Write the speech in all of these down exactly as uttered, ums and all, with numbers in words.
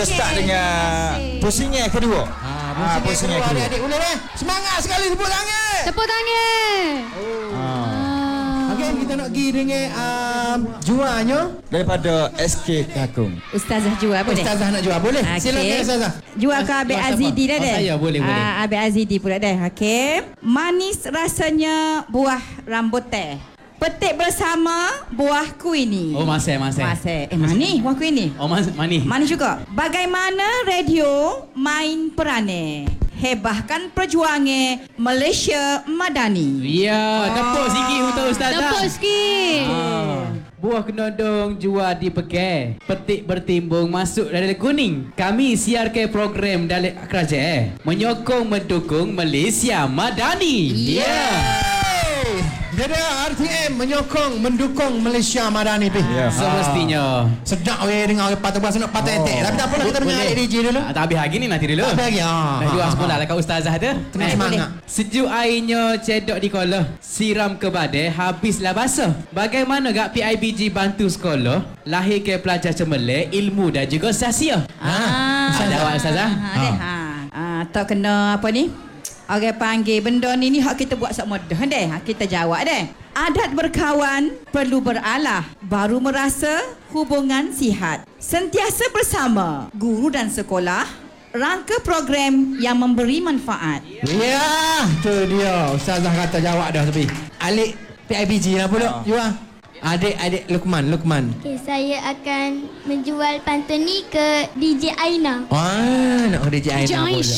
Kita okay. start dengan pusingnya kedua. Ha, pusingnya kedua. Adik-adik boleh eh? Semangat sekali tepuk tangan. Tepuk tangan. Oh. Ah. Okey, kita nak pergi dengan um, juanya daripada S K Kakung. Ustazah Jua boleh? Ustazah nak jual boleh? Okay. Silakan Ustazah. Jua ke Abid Azidi dah oh, deh? Saya boleh boleh. Ah, Abid Azidi pula deh. Okey. Manis rasanya buah rambutan. Petik bersama buah kuini. Oh, masih, masih. Masih. Eh, mani buah kuini? Oh, mas, mani. Mani juga. Bagaimana radio main peranan? Hebahkan perjuangan Malaysia Madani. Ya, tepuk sikit untuk Ustazah. Tepuk sikit. Ah. Buah kenodong jual di pekai. Petik bertimbung masuk dari kuning. Kami siarkan program dari kerajaan menyokong mendukung Malaysia Madani. Ya. Yeah. Jadi R T M menyokong mendukung Malaysia Madani pi. Ya. Semestinya. Sedap weh dengar patah bahasa nak patah etek. Tapi tak apalah kita dengar adik D J dulu. Ah, tak habis lagi ni nanti dulu. Tak habis lagi. Ah. Dah jual sekolah lah kat ustazah tu. Kena semangat. Sejuk airnya cedok di kolah. Siram ke badai habislah basah. Bagaimana gak P I B G bantu sekolah lahirkan pelajar cemerlang, ilmu dan juga sasia. Ah, Ada awak ustazah? Ha, deh. Ha. Ah, tak kena apa ni? Orang panggil benda ni ni hak kita buat sok mudah deh. Ha, kita jawab deh. Adat berkawan perlu beralah baru merasa hubungan sihat. Sentiasa bersama guru dan sekolah. Rangka program yang memberi manfaat. Ya, tu dia. Ustazah kata jawab dah tapi. Alik P I B G lah pula. Jual. Adik-adik Lukman, Lukman. Okay, saya akan menjual pantun ni ke D J Aina. Wah, nak ke D J Aina pula.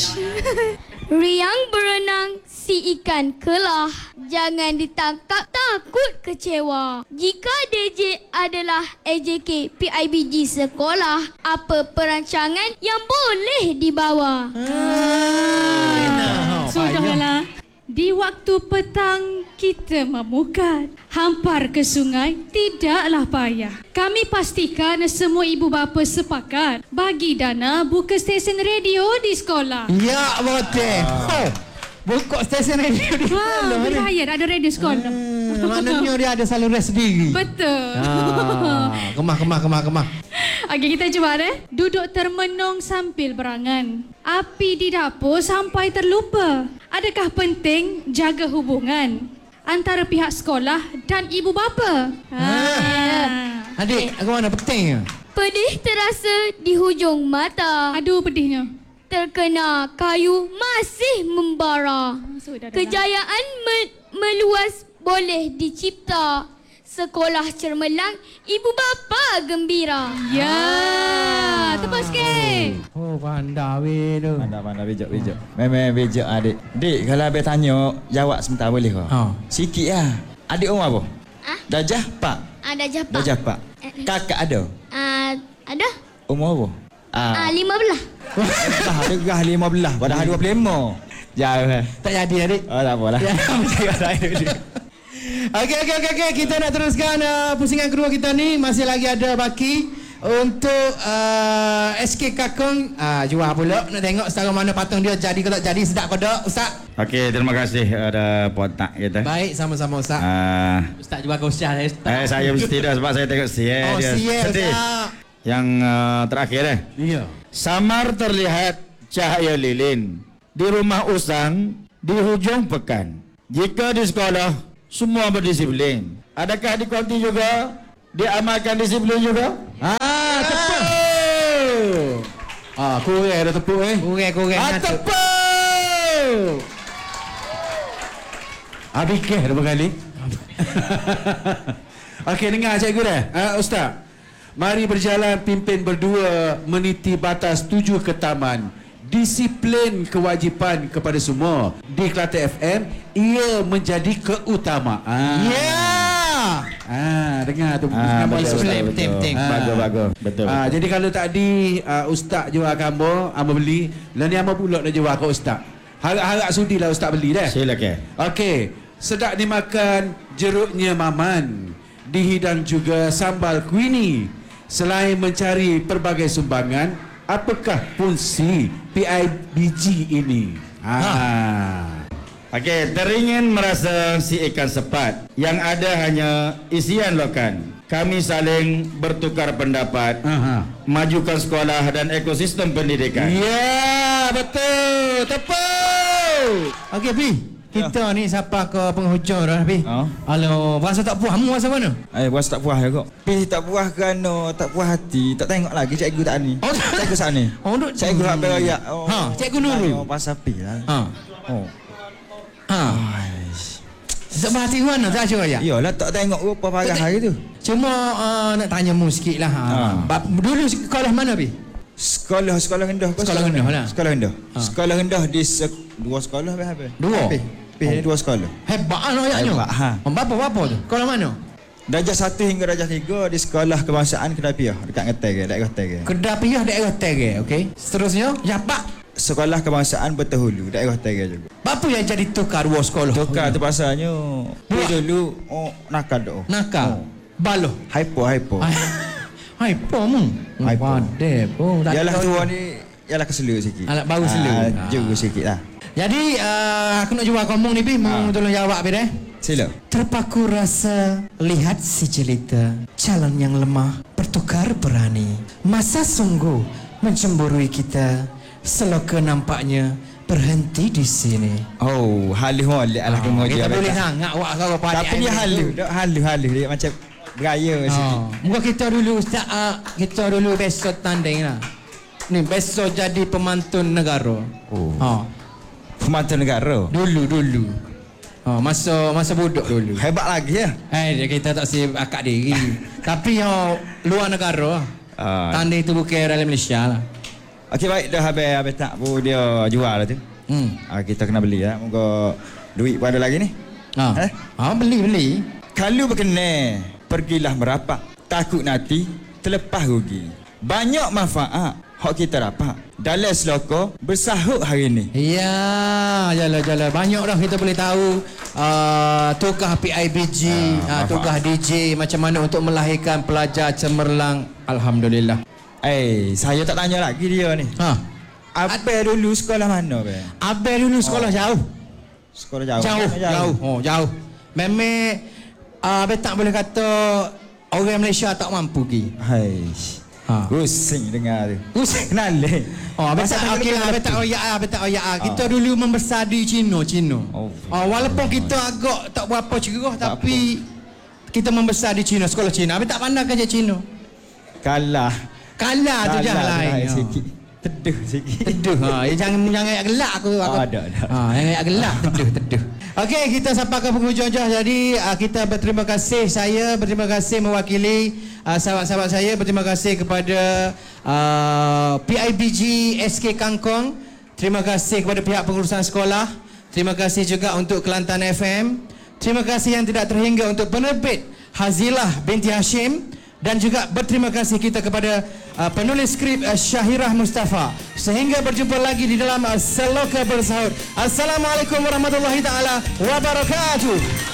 Riang berenang si ikan kelah. Jangan ditangkap takut kecewa. Jika D J adalah A J K P I B G sekolah, apa perancangan yang boleh dibawa? Ah, Sudahlah. Di waktu petang kita memukat. Hampar ke sungai tidaklah payah. Kami pastikan semua ibu bapa sepakat bagi dana buka stesen radio di sekolah. Ya, betul. Oh, buka stesen radio di Ha, sekolah. berbayar ada radio sekolah. Hmm, maknanya dia ada saluran sendiri. Betul. Ah, kemah, kemah, kemah, kemah. Okey, kita cuba deh. Duduk termenung sambil berangan. Api di dapur sampai terlupa. Adakah penting jaga hubungan antara pihak sekolah dan ibu bapa? Ha. Adik, aku mana penting? Pedih terasa di hujung mata. Aduh, pedihnya. Terkena kayu masih membara. Sudah dah. Kejayaan me- meluas boleh dicipta. Sekolah cermelang, ibu bapa gembira. Ya, tepuk sikit. Oh, pandai weh tu. Pandai-pandai bejak bejak. Memang bejak adik. Dik, kalau abang tanya jawab sebentar boleh ke? Ha. Sikit lah. Adik umur apa? Ah? Dajah pak. Ada japa. Dajah pak. Kakak ada? Ah, ada? Umur apa? Ah, lima belah. Dah ada gah lima belas. Padahal dua puluh lima. Jauh eh. Tak jadi adik. Oh, tak apalah. Ya. Cakap saya dulu. Okey, okey, okey. Okay. Kita nak teruskan uh, pusingan kedua kita ni. Masih lagi ada baki untuk uh, S K Kakung. Uh, jual pula. Nak tengok setara mana patung dia jadi ke tak jadi. Sedap ke tak, Ustaz? Okey, terima kasih ada potak kita. Baik, sama-sama Ustaz. Uh, Ustaz juga kau syah eh. eh, saya mesti dah sebab saya tengok sial Oh, dia sial, sedih. Ustaz. Yang uh, terakhir eh. Ya. Samar terlihat cahaya lilin di rumah usang di hujung pekan. Jika di sekolah semua berdisiplin. Adakah di konti juga diamalkan disiplin juga? Ah, tepuk. Ah, kurang dah tepuk eh. Kurang, kurang. Ah, tepuk. Habis ke berapa kali? Okey, dengar cikgu dah. Uh, Ustaz. Mari berjalan pimpin berdua meniti batas tuju ke taman. Disiplin kewajipan kepada semua. Di Kelate F M, ia menjadi keutamaan. Ya. Yeah. Ah, dengar tu. Ah, betul, disiplin betul, penting-penting. betul. Bagus, bagus. Betul, Ah, betul. jadi kalau tadi uh, Ustaz jual gambar, amba beli, lah ni amba pula nak jual ke Ustaz. Harap-harap sudilah Ustaz beli dah. Silakan. Okey, sedap dimakan jeruknya maman. Dihidang juga sambal kuini. Selain mencari pelbagai sumbangan, apakah fungsi P I B G ini? Ha. Okey, teringin merasa si ikan sepat yang ada hanya isian lokan. kami saling bertukar pendapat, Aha. majukan sekolah dan ekosistem pendidikan. Ya, betul. Tepuk. Okey, Pi. Kita ni siapa ke penghujung dah, Pi? Ha? Halo, bahasa tak puas. Kamu bahasa mana? Eh, puas tak puas kok. Pi tak puas kerana tak puas hati. Tak tengok lagi cikgu tak ni. Oh, tak- Cikgu saat ni. Oh, duk Cikgu hak beroyak. Oh. Ha, cikgu Nurul. Oh, pasal pi lah. Ha. Oh. Ha. Sebab hati mana tak cuba ya? Iyalah tak tengok rupa parah hari tu. Cuma uh, nak tanya mu sikit lah. Ha. Ha. Bab, dulu sekolah mana, Pi? Sekolah sekolah rendah ke Sekolah rendah lah. Sekolah rendah. Ha. Sekolah rendah di sek- dua sekolah apa apa? Dua? Pi. Pi ni dua sekolah. Hebat lah ayatnya. Hebat, ha. Berapa-berapa tu? Sekolah mana? Darjah satu hingga darjah tiga di Sekolah Kebangsaan Kedapiah dekat Ngeteng, daerah Ngeteng. Kedapiah daerah Terge, okey. Seterusnya, Japak. Sekolah Kebangsaan Bertehulu daerah Ngeteng juga. Apa yang jadi tukar dua sekolah? Tukar tu pasalnya pi dulu oh nakal doh. Nakal. Oh. Baloh. Hypo hypo. Hai, pom. Hypo. Padeh pom. Tak Yalah tahu. tua ni yalah keselur sikit. Alat baru selur. Ah, Ah. Juga sikit lah. Jadi uh, aku nak jumpa ngomong ni, Pi. Mau Ha. tolong jawab, Pi deh. Sila. Terpaku rasa lihat si jelita, calon yang lemah bertukar berani. Masa sungguh mencemburui kita, seloka nampaknya berhenti di sini. Oh, halus molek lah kena kita dia. boleh betul. sangat awak kau pada. Tapi dia halus, dak halus halus dia macam beraya sikit. Ha. Muka kita dulu Ustaz, uh, kita dulu besok tanding lah. Ni besok jadi pemantun negara. Oh. Ha. Pemantau negara. Dulu dulu. Ha, masa masa budak dulu. Hebat lagi ya. Hai, dia kita tak si akak diri. Tapi yang luar negara. Ah. Tanding tu bukan dalam Malaysia lah. Okey baik dah habis habis tak bu dia jual lah tu. Hmm. Ah, kita kena beli lah. Moga duit pun ada lagi ni. Ha. Eh? Ha, beli beli. Kalau berkenan, pergilah merapat. Takut nanti terlepas rugi. Banyak manfaat hak kita dapat. Dalam seloka bersahut hari ni. Ya, jalan-jalan banyak dah kita boleh tahu uh, tukah P I B G, uh, Ah, tukah D J macam mana untuk melahirkan pelajar cemerlang. Alhamdulillah. Eh, saya tak tanya lagi dia ni. Ha. Apa dulu sekolah mana be? Abel dulu sekolah oh. jauh. Sekolah jauh. Jauh, Mana jauh. Oh, jauh. Memang uh, Abel tak boleh kata orang Malaysia tak mampu pergi. Hai. Ha. Pusing dengar tu. Pusing. Kenal le. Oh, Abel tak okey lah, Abel tak oyak ah, Abel tak oyak ah. Kita dulu membesar di Cina, Cina. Oh. Oh, walaupun kita agak tak berapa cerah tapi kita membesar di Cina, sekolah Cina. Abel tak pandang kerja Cina. Kalah. Kalah tu je lain. Kalah sikit. Teduh sikit. Teduh. Ha, eh, jangan jangan ayat gelak aku. aku. Oh, ada, ada. Ha, jangan ayat gelak. Teduh, teduh. Okey, kita sampai ke penghujung dah. Jadi, uh, kita berterima kasih, saya berterima kasih mewakili uh, sahabat-sahabat saya, berterima kasih kepada uh, P I B G S K Kangkong. Terima kasih kepada pihak pengurusan sekolah. Terima kasih juga untuk Kelantan F M. Terima kasih yang tidak terhingga untuk penerbit Hazilah binti Hashim. Dan juga berterima kasih kita kepada uh, penulis skrip uh, Syahirah Mustafa. Sehingga berjumpa lagi di dalam uh, Seloka Bersahut. Assalamualaikum warahmatullahi taala wabarakatuh.